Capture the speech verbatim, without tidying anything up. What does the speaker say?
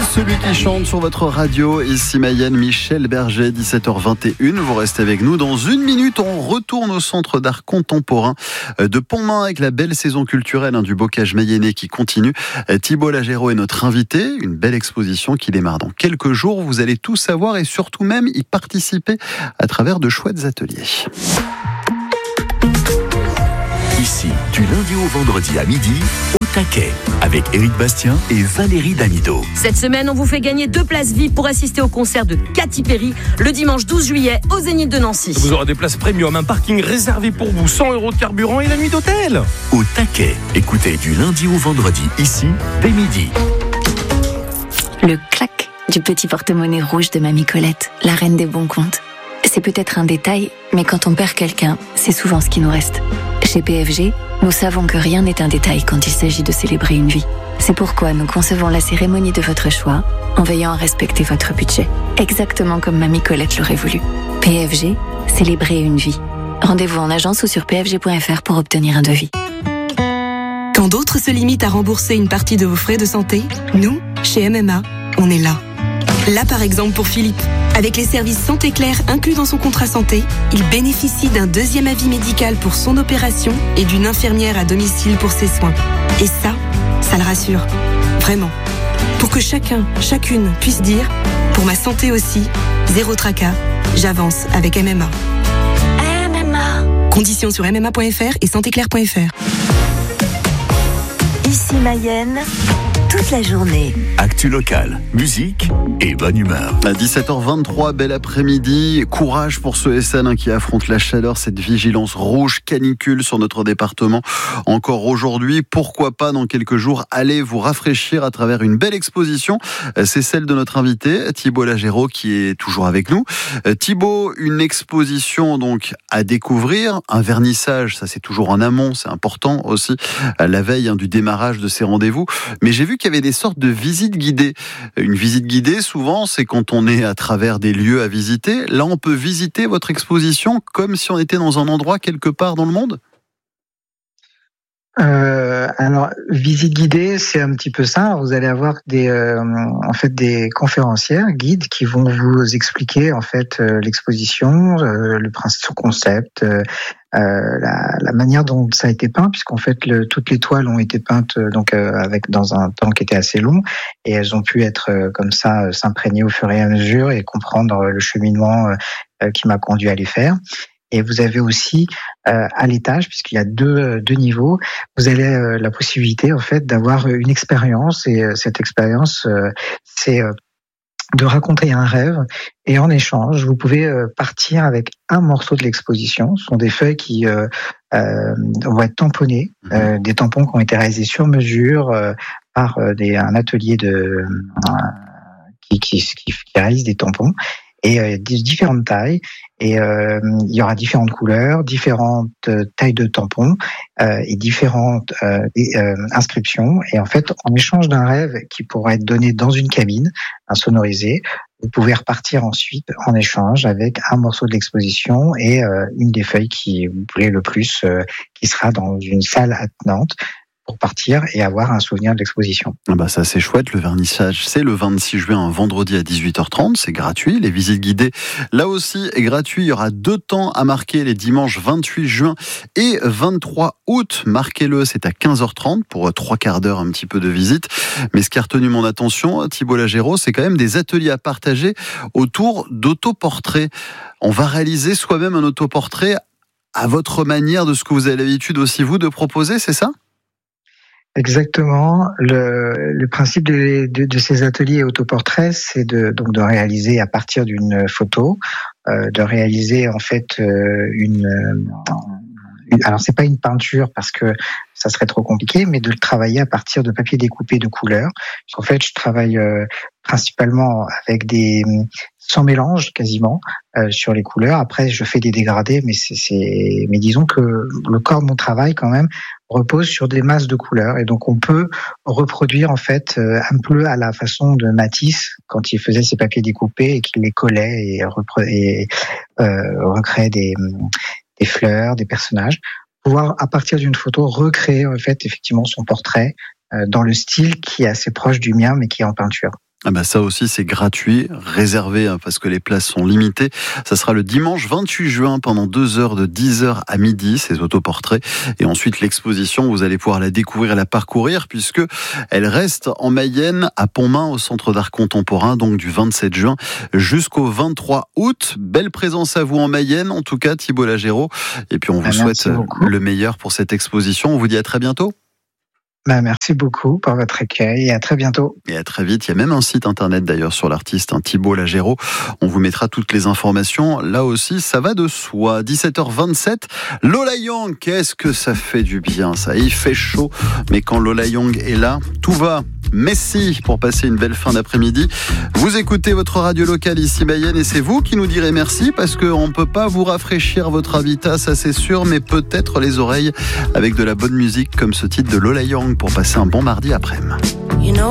Celui qui chante sur votre radio, ici Mayenne, Michel Berger, dix-sept heures vingt et une. Vous restez avec nous. Dans une minute, on retourne au Centre d'art contemporain de Pontmain avec la belle saison culturelle hein, du bocage mayennais qui continue. Thibault Lagéro est notre invité. Une belle exposition qui démarre dans quelques jours. Vous allez tout savoir et surtout même y participer à travers de chouettes ateliers. Ici, du lundi au vendredi à midi, au taquet, avec Éric Bastien et Valérie Damido. Cette semaine, on vous fait gagner deux places V I P pour assister au concert de Katy Perry le dimanche douze juillet au Zénith de Nancy. Vous aurez des places premium, un parking réservé pour vous, cent euros de carburant et la nuit d'hôtel. Au taquet, écoutez du lundi au vendredi, ici, dès midi. Le clac du petit porte-monnaie rouge de Mamie Colette, la reine des bons comptes. C'est peut-être un détail, mais quand on perd quelqu'un, c'est souvent ce qui nous reste. Chez P F G, nous savons que rien n'est un détail quand il s'agit de célébrer une vie. C'est pourquoi nous concevons la cérémonie de votre choix en veillant à respecter votre budget, exactement comme Mamie Colette l'aurait voulu. P F G, célébrer une vie. Rendez-vous en agence ou sur p f g point f r pour obtenir un devis. Quand d'autres se limitent à rembourser une partie de vos frais de santé, nous, chez M M A, on est là. Là par exemple pour Philippe. Avec les services Santé Claire inclus dans son contrat santé, il bénéficie d'un deuxième avis médical pour son opération et d'une infirmière à domicile pour ses soins. Et ça, ça le rassure. Vraiment. Pour que chacun, chacune puisse dire « Pour ma santé aussi, zéro tracas, j'avance avec M M A ». M M A. Conditions sur m m a point f r et santé claire point f r. Ici Mayenne, toute la journée. Actu locale, musique et bonne humeur. À dix-sept heures vingt-trois, bel après-midi. Courage pour ceux et celles hein, qui affrontent la chaleur, cette vigilance rouge canicule sur notre département. Encore aujourd'hui, pourquoi pas dans quelques jours, allez vous rafraîchir à travers une belle exposition. C'est celle de notre invité, Thibault Lagéro, qui est toujours avec nous. Thibault, une exposition donc à découvrir, un vernissage, ça c'est toujours en amont, c'est important aussi, à la veille hein, du démarrage de ces rendez-vous. Mais j'ai vu qu'il y avait des sortes de visites guidées. Une visite guidée, souvent, c'est quand on est à travers des lieux à visiter. Là, on peut visiter votre exposition comme si on était dans un endroit quelque part dans le monde ? Euh, alors, visite guidée, c'est un petit peu ça. Vous allez avoir des, euh, en fait, des conférencières, guides, qui vont vous expliquer en fait euh, l'exposition, euh, le principe, son concept, euh, euh, la, la manière dont ça a été peint, puisqu'en fait, le, toutes les toiles ont été peintes euh, donc euh, avec dans un temps qui était assez long, et elles ont pu être euh, comme ça euh, s'imprégner au fur et à mesure et comprendre le cheminement euh, qui m'a conduit à les faire. Et vous avez aussi euh, à l'étage, puisqu'il y a deux, deux niveaux, vous avez euh, la possibilité en fait d'avoir une expérience. Et euh, cette expérience, euh, c'est euh, de raconter un rêve. Et en échange, vous pouvez euh, partir avec un morceau de l'exposition. Ce sont des feuilles qui euh, euh, vont être tamponnées, euh, des tampons qui ont été réalisés sur mesure euh, par euh, des, un atelier de euh, qui, qui, qui, qui réalise des tampons. Et euh, différentes tailles, et euh, il y aura différentes couleurs, différentes euh, tailles de tampons euh, et différentes euh, et, euh, inscriptions. Et en fait, en échange d'un rêve qui pourra être donné dans une cabine, insonorisée, vous pouvez repartir ensuite en échange avec un morceau de l'exposition et euh, une des feuilles qui vous plaît le plus, euh, qui sera dans une salle attenante, pour partir et avoir un souvenir de l'exposition. Ah bah ça c'est chouette, le vernissage c'est le vingt-six juin, un vendredi à dix-huit heures trente, c'est gratuit, les visites guidées là aussi est gratuit, il y aura deux temps à marquer, les dimanches vingt-huit juin et vingt-trois août, marquez-le, c'est à quinze heures trente pour trois quarts d'heure un petit peu de visite, mais ce qui a retenu mon attention, Thibault Lagéro, c'est quand même des ateliers à partager autour d'autoportraits. On va réaliser soi-même un autoportrait à votre manière, de ce que vous avez l'habitude aussi vous de proposer, c'est ça ? Exactement. Le, le principe de, de, de ces ateliers autoportraits, c'est de, donc de réaliser à partir d'une photo, euh, de réaliser en fait euh, une, une. Alors c'est pas une peinture parce que ça serait trop compliqué, mais de le travailler à partir de papier découpé de couleurs. En fait, je travaille euh, principalement avec des sans mélange quasiment euh, sur les couleurs. Après, je fais des dégradés, mais c'est, c'est, mais disons que le corps de mon travail quand même repose sur des masses de couleurs, et donc on peut reproduire en fait euh, un peu à la façon de Matisse quand il faisait ses papiers découpés et qu'il les collait et, repre- et euh, recréait des, des fleurs, des personnages. Pouvoir à partir d'une photo recréer en fait effectivement son portrait euh, dans le style qui est assez proche du mien, mais qui est en peinture. Ah bah ça aussi c'est gratuit, réservé hein, parce que les places sont limitées. Ça sera le dimanche vingt-huit juin pendant deux heures de dix heures à midi, ces autoportraits. Et ensuite l'exposition, vous allez pouvoir la découvrir et la parcourir puisque elle reste en Mayenne à Pontmain au Centre d'Art Contemporain, donc du vingt-sept juin jusqu'au vingt-trois août. Belle présence à vous en Mayenne, en tout cas Thibault Lagéraud. Et puis on vous ah, souhaite beaucoup. Le meilleur pour cette exposition. On vous dit à très bientôt. Bah, merci beaucoup pour votre accueil et à très bientôt. Et à très vite. Il y a même un site internet d'ailleurs sur l'artiste, hein, Thibault Lagéraud. On vous mettra toutes les informations. Là aussi, ça va de soi. dix-sept heures vingt-sept. Lola Young, qu'est-ce que ça fait du bien ça. Il fait chaud, mais quand Lola Young est là, tout va. Messi pour passer une belle fin d'après-midi. Vous écoutez votre radio locale ici Mayenne et c'est vous qui nous direz merci parce qu'on ne peut pas vous rafraîchir votre habitat, ça c'est sûr, mais peut-être les oreilles avec de la bonne musique comme ce titre de Lola Young pour passer un bon mardi après-midi.